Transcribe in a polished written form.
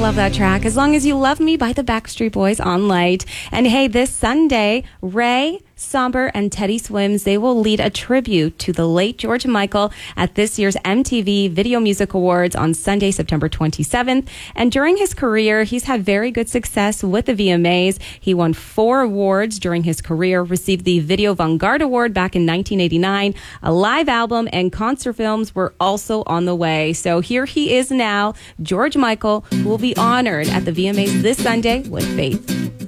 love that track. As Long as You Love Me by the Backstreet Boys on Light. And hey, this Sunday, Ray, Somber, and Teddy Swims, they will lead a tribute to the late George Michael at this year's MTV Video Music Awards on Sunday, September 27th. And during his career, he's had very good success with the VMAs. He won 4 awards during his career, received the Video Vanguard Award back in 1989. A live album and concert films were also on the way. So here he is now, George Michael, who will be honored at the VMAs this Sunday with Faith.